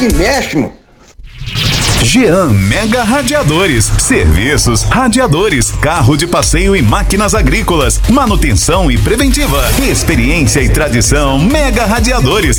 que mexe, mano. Jean Mega Radiadores, serviços, radiadores, carro de passeio e máquinas agrícolas, manutenção e preventiva, experiência e tradição. Mega Radiadores,